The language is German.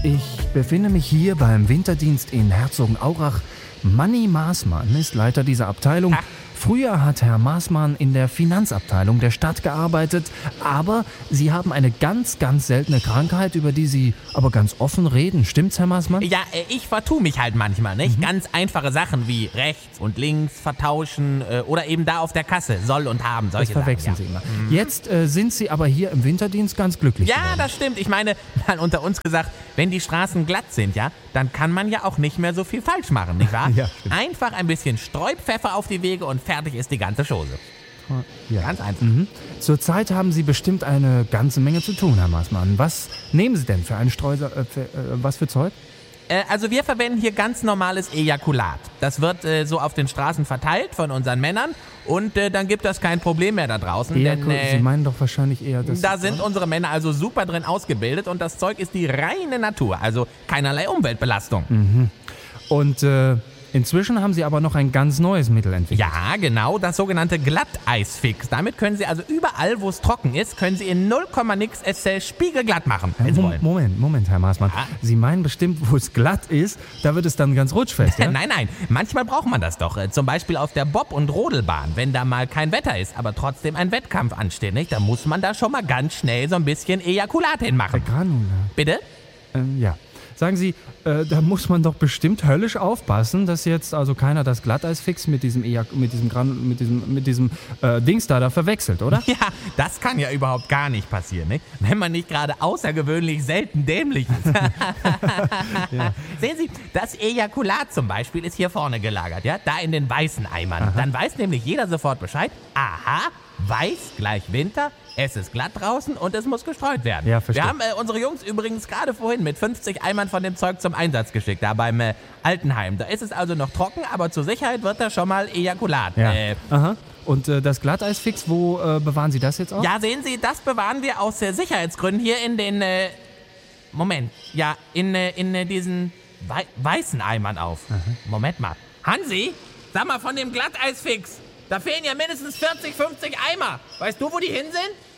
Ich befinde mich hier beim Winterdienst in Herzogenaurach. Manni Maßmann ist Leiter dieser Abteilung. Früher hat Herr Maßmann in der Finanzabteilung der Stadt gearbeitet, aber Sie haben eine ganz, ganz seltene Krankheit, über die Sie aber ganz offen reden. Stimmt's, Herr Maßmann? Ja, ich vertue mich halt manchmal, nicht? Ganz einfache Sachen wie rechts und links vertauschen oder eben da auf der Kasse, soll und haben, solche Das verwechseln Sachen. Sie immer. Jetzt sind Sie aber hier im Winterdienst ganz glücklich Ja, geworden. das stimmt. Ich meine, mal unter uns gesagt, wenn die Straßen glatt sind, ja, dann kann man ja auch nicht mehr so viel falsch machen, nicht wahr? Ja, stimmt. Einfach ein bisschen Streupfeffer auf die Wege und fertig ist die ganze Chose. Ja. Ganz einfach. Zurzeit haben Sie bestimmt eine ganze Menge zu tun, Herr Maßmann. Was nehmen Sie denn für einen Streuser, was für Zeug? Also wir verwenden hier ganz normales Ejakulat. Das wird so auf den Straßen verteilt von unseren Männern und dann gibt das kein Problem mehr da draußen. Sie meinen doch wahrscheinlich eher das... Da sind unsere Männer also super drin ausgebildet und das Zeug ist die reine Natur, also keinerlei Umweltbelastung. Und inzwischen haben Sie aber noch ein ganz neues Mittel entwickelt. Ja, genau, das sogenannte Glatteisfix. Damit können Sie also überall, wo es trocken ist, können Sie in 0, nix es spiegelglatt machen, wenn Sie wollen. Moment, Herr Maßmann. Ja. Sie meinen bestimmt, wo es glatt ist, da wird es dann ganz rutschfest, ja? Nein, manchmal braucht man das doch. Zum Beispiel auf der Bob- und Rodelbahn, wenn da mal kein Wetter ist, aber trotzdem ein Wettkampf ansteht, nicht? Dann muss man da schon mal ganz schnell so ein bisschen Ejakulat hinmachen. Granula. Bitte? Ja. Sagen Sie, da muss man doch bestimmt höllisch aufpassen, dass jetzt also keiner das Glatteisfix mit diesem Dings da verwechselt, oder? Ja, das kann ja überhaupt gar nicht passieren, nicht? Wenn man nicht gerade außergewöhnlich selten dämlich ist. Sehen Sie, das Ejakulat zum Beispiel ist hier vorne gelagert, ja? Da in den weißen Eimern. Dann weiß nämlich jeder sofort Bescheid. Aha, weiß gleich Winter, es ist glatt draußen und es muss gestreut werden. Ja, verstehe. Wir haben unsere Jungs übrigens gerade vorhin mit 50 Eimern von dem Zeug zum Einsatz geschickt, da beim Altenheim. Da ist es also noch trocken, aber zur Sicherheit wird da schon mal Ejakulat. Ja. Aha. Und das Glatteisfix, wo bewahren Sie das jetzt auch? Ja, sehen Sie, das bewahren wir aus Sicherheitsgründen hier in den, in diesen weißen Eimern auf. Moment mal. Hansi, sag mal von dem Glatteisfix. Da fehlen ja mindestens 40, 50 Eimer. Weißt du, wo die hin sind?